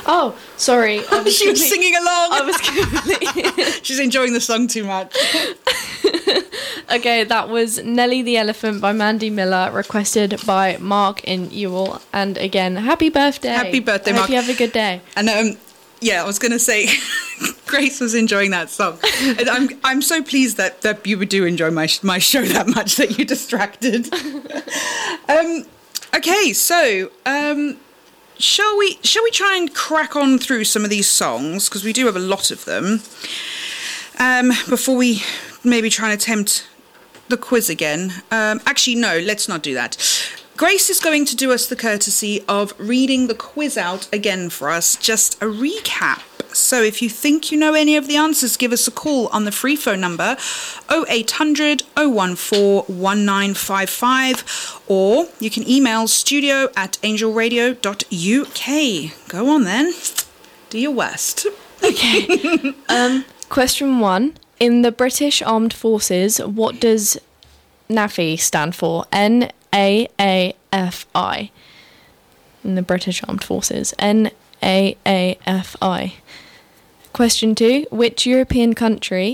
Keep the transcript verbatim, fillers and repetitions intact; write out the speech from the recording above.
Oh, sorry. I was she was complete- singing along. I was completely... She's enjoying the song too much. Okay, that was Nelly the Elephant by Mandy Miller, requested by Mark in Ewell. And again, happy birthday. Happy birthday, I Mark. hope you have a good day. And um, yeah, I was going to say, Grace was enjoying that song. And I'm I'm so pleased that, that you do enjoy my my show that much that you're distracted. um, okay, so um, shall we shall we try and crack on through some of these songs, because we do have a lot of them. Um, before we maybe try and attempt the quiz again. Um, actually, no, let's not do that. Grace is going to do us the courtesy of reading the quiz out again for us, just a recap. So if you think you know any of the answers, give us a call on the free phone number oh eight hundred, oh one four, one nine five five, or you can email studio at angel radio dot u k. Go on then, do your worst. Okay. um, question one. In the British Armed Forces, what does N A F I stand for? N A A F I. In the British Armed Forces. N A A F I. Question two. Which European country